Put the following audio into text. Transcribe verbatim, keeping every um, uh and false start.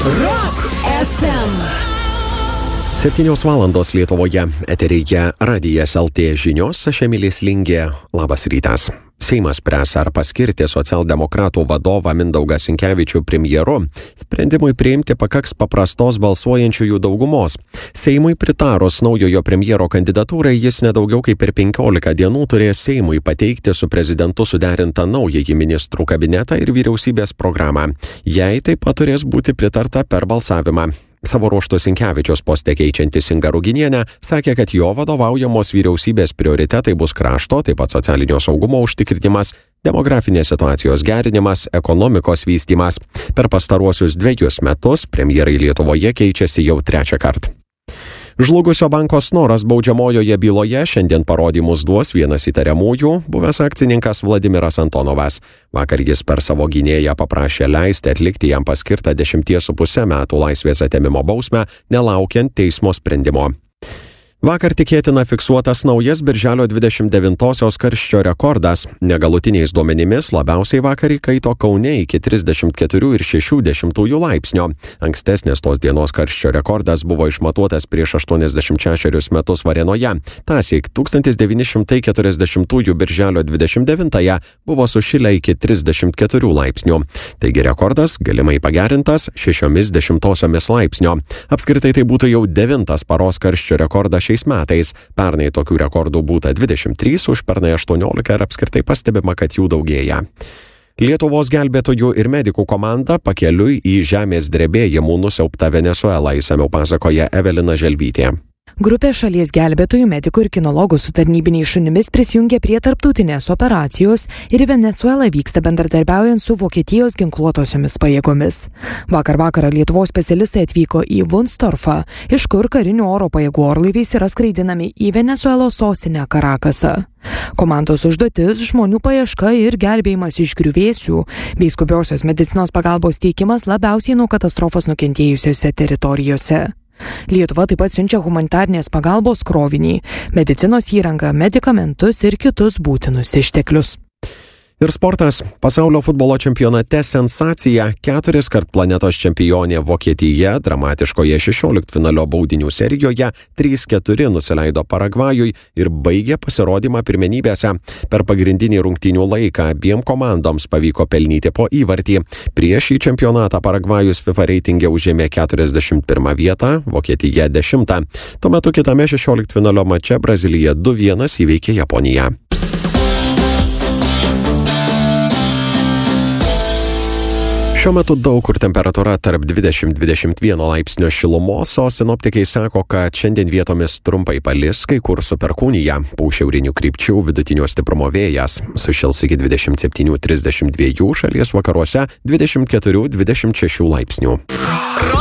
Rock F M. Septynios valandos Lietuvoje, eteryje Radijas L T žinios, aš Emilis Lingė, labas rytas. Seimas spręs, ar paskirti socialdemokratų vadovą Mindaugą Sinkevičių premjeru. Sprendimui priimti pakaks paprastos balsuojančiųjų daugumos. Seimui pritarus naujojo premjero kandidatūrai, jis nedaugiau kaip per penkiolika dienų turės Seimui pateikti su prezidentu suderintą naująjį ministrų kabinetą ir vyriausybės programą. Jai taip pat turės būti pritarta per balsavimą. Savo ruožtu Sinkevičius poste keičiantis Inga Ruginienė sakė, kad jo vadovaujamos vyriausybės prioritetai bus krašto, taip pat socialinio saugumo užtikrinimas, demografinės situacijos gerinimas, ekonomikos vystymas. Per pastaruosius dviejus metus premjerai Lietuvoje keičiasi jau trečią kartą. Žlugusio banko Snoras baudžiamojoje byloje šiandien parodymus duos vienas įtariamųjų, buvęs akcininkas Vladimiras Antonovas. Vakar jis per savo gynėją paprašė leisti atlikti jam paskirtą dešimties su puse metų laisvės atėmimo bausmę, nelaukiant teismo sprendimo. Vakar tikėtina fiksuotas naujas birželio dvidešimt devintosios karščio rekordas. Negalutiniais duomenimis labiausiai vakar įkaito Kaune iki trisdešimt keturių ir šešių dešimtųjų laipsnio. Ankstesnės tos dienos karščio rekordas buvo išmatuotas prieš aštuoniasdešimt šešerius metus Varėnoje. Tąsyk tūkstantis devyni šimtai keturiasdešimtųjų birželio dvidešimt devintąją buvo sušilę iki trisdešimt keturių laipsnių. Taigi rekordas galimai pagerintas šešiomis dešimtosiomis laipsnio. Apskritai tai būtų jau devintas paros karščio rekordas šiais metais. Pernai tokių rekordų būta dvidešimt trys, užpernai aštuoniolika ir apskritai pastebima, kad jų daugėja. Lietuvos gelbėtojų ir medikų komanda pakeliui į žemės drebėjimų nusiaubtą Venesuelą, išsamiau pasakoja Evelina Želvytė. Grupė šalies gelbėtojų, medikų ir kinologų su tarnybiniais šunimis prisijungė prie tarptautinės operacijos ir į Venesuelą vyksta bendradarbiaujant su Vokietijos ginkluotosiomis pajėgomis. Vakar vakarą Lietuvos specialistai atvyko į Wunstorfą, iš kur karinių oro pajėgų orlaiviais yra skraidinami į Venesuelos sostinę Karakasą. Komandos užduotis – žmonių paieška ir gelbėjimas iš griuvėsių, bei skubiosios medicinos pagalbos teikimas labiausiai nuo katastrofos nukentėjusiose teritorijose. Lietuva taip pat siunčia humanitarnės pagalbos krovinį, medicinos įrangą, medikamentus ir kitus būtinus išteklius. Ir sportas. Pasaulio futbolo čempionate sensacija. Keturis kart planetos čempionė Vokietija dramatiškoje šešioliktfinalio baudinių serijoje trys keturi nusileido Paragvajui ir baigė pasirodymą pirmenybėse. Per pagrindinį rungtynių laiką abiem komandoms pavyko pelnyti po įvartį. Prieš šį čempionatą Paragvajus FIFA reitinge užėmė keturiasdešimt pirmą vietą, Vokietija dešimtą. Tuo metu kitame šešioliktfinalio mače Brazilija du vienas įveikė Japoniją. Šiuo metu daug kur temperatūra tarp dvidešimt dvidešimt vieno laipsnio šilumos, o sinoptikai sako, kad šiandien vietomis trumpai palis, kai kur su perkūnija, pūs šiaurinių krypčių vidutinio stiprumo vėjas, sušils iki dvidešimt septynių trisdešimt dviejų, šalies vakaruose dvidešimt keturių dvidešimt šešių laipsnių.